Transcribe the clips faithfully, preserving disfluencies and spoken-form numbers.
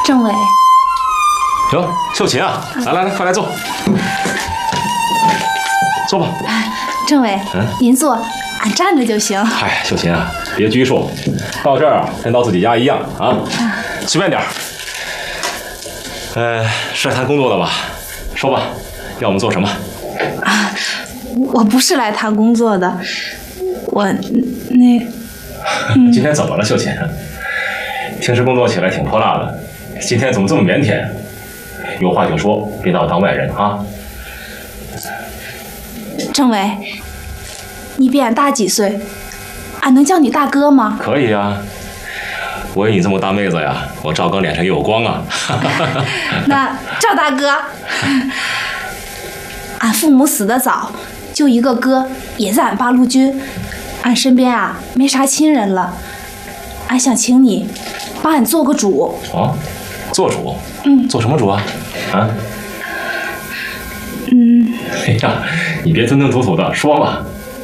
政委， 哟，秀琴啊，来来来，快来坐，坐吧。 政委， 嗯， 您坐，俺站着就行。 嗨，秀琴啊，别拘束，到这儿啊，跟到自己家一样啊，随便点儿。呃，是来谈工作的吧？说吧，要我们做什么？ 啊，我不是来谈工作的，我那…… 嗯、今天怎么了，秀琴？平时工作起来挺泼辣的，今天怎么这么腼腆？有话就说，别把我当外人啊！ 政委，你比俺大几岁，俺能叫你大哥吗？ 可以啊，我有你这么大妹子呀，我赵刚脸上也有光啊！ 那赵大哥，俺父母死得早，就一个哥，也在俺八路军，俺身边啊没啥亲人了，俺想请你帮俺做个主。 哦，做主？ 嗯， 做什么主啊？啊？ 嗯， 哎呀，你别吞吞吐吐的，说吧。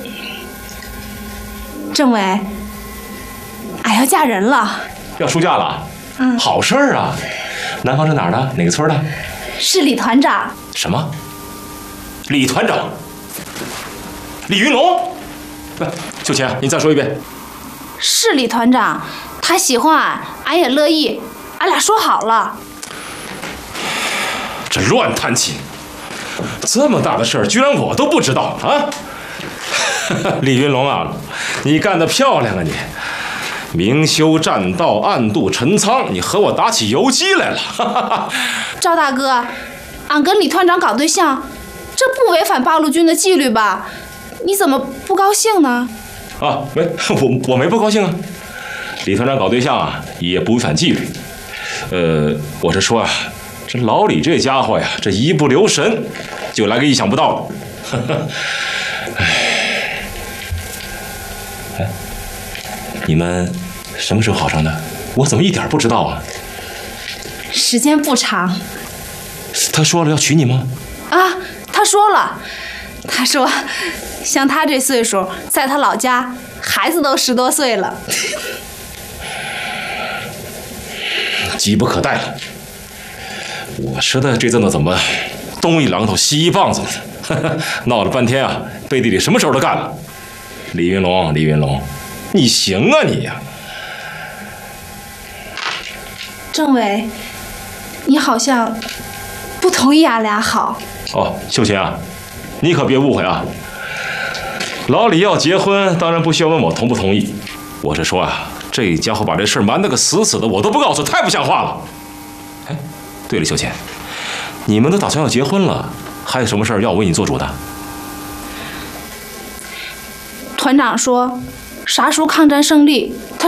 政委，俺要嫁人了。 要出嫁了？ 嗯， 好事儿啊！男方是哪儿的？哪个村的？ 是李团长。 什么？李团长？李云龙？来，秀琴，你再说一遍。 是李团长，他喜欢俺，俺也乐意，俺俩说好了。 这乱弹琴！这么大的事儿，居然我都不知道啊！李云龙啊，你干得漂亮啊你！明修栈道，暗度陈仓，你和我打起游击来了。 赵大哥，俺跟李团长搞对象，这不违反八路军的纪律吧？你怎么不高兴呢？ 啊，没，我我没不高兴啊。李团长搞对象啊，也不违反纪律。呃，我是说啊，这老李这家伙呀，这一不留神就来个意想不到的。哎，哎，你们什么时候好上的？我怎么一点不知道啊？ 时间不长。 他说了要娶你吗？ 啊，他说了，他说，像他这岁数，在他老家，孩子都十多岁了。 急不可待了。我说的这阵子怎么东一榔头西一棒子的？闹了半天啊，背地里什么事儿都干了。李云龙，李云龙，你行啊你呀！ 政委，你好像不同意俺俩好。 哦，秀琴啊，你可别误会啊。老李要结婚，当然不需要问我同不同意。我是说啊，这家伙把这事儿瞒得个死死的，我都不告诉，太不像话了。哎，对了，秀琴，你们都打算要结婚了，还有什么事儿要我为你做主的？ 团长说，啥时候抗战胜利，他